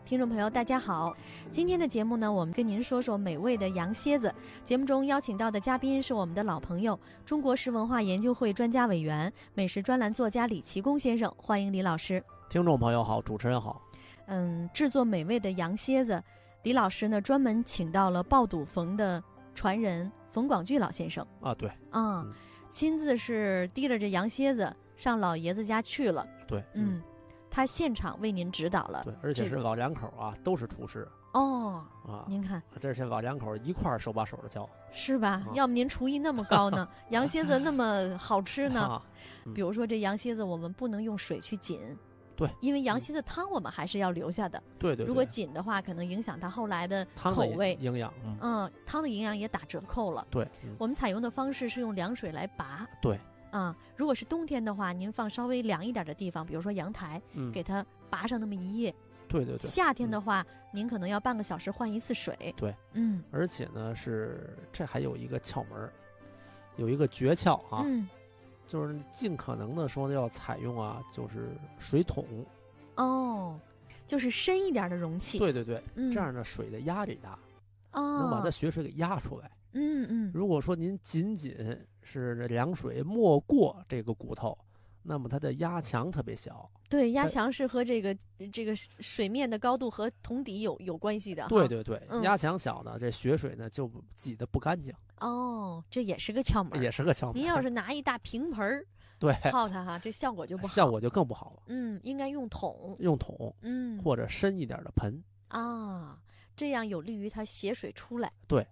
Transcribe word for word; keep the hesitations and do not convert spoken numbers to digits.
听众朋友大家好，今天的节目呢，我们跟您说说美味的羊蝎子。节目中邀请到的嘉宾是我们的老朋友，中国食文化研究会专家委员、美食专栏作家李奇功先生，欢迎李老师。 听众朋友好，主持人好。 嗯，制作美味的羊蝎子，李老师呢专门请到了爆肚冯的传人冯广聚老先生啊，对啊、嗯，亲自是提着这羊蝎子上老爷子家去了。 对， 嗯。嗯他现场为您指导了， 对，而且是老两口啊，都是厨师哦啊。 您看， 这是老两口一块儿手把手的教， 是吧？啊、要么您厨艺那么高呢，羊蝎子那么好吃呢？啊嗯、比如说这羊蝎子，我们不能用水去紧， 对， 因为羊蝎子汤我们还是要留下的。 对 对, 对， 如果紧的话，可能影响它后来的汤口味营养。 嗯, 嗯，汤的营养也打折扣了。 对、 嗯，我们采用的方式是用凉水来拔。 对。 啊、嗯，如果是冬天的话，您放稍微凉一点的地方，比如说阳台，嗯，给它拔上那么一夜。 对对对。 夏天的话，嗯、您可能要半个小时换一次水。 对， 嗯， 而且呢是这还有一个窍门，有一个诀窍啊， 嗯， 就是尽可能的说要采用啊，就是水桶。 哦，就是深一点的容器。 对对对， 嗯、 这样呢水的压力大， 哦， 能把它血水给压出来。 嗯嗯， 如果说您仅仅是凉水没过这个骨头，那么它的压强特别小。 对，压强是和这个这个水面的高度和桶底有有关系的。 对对对， 嗯、 压强小呢，这血水呢就挤得不干净。 哦，这也是个窍门， 也是个窍门。 您要是拿一大平盆对泡它哈，这效果就不好， 效果就更不好了。 嗯，应该用桶， 用桶， 嗯， 或者深一点的盆啊。这样有利于它血水出来。 对，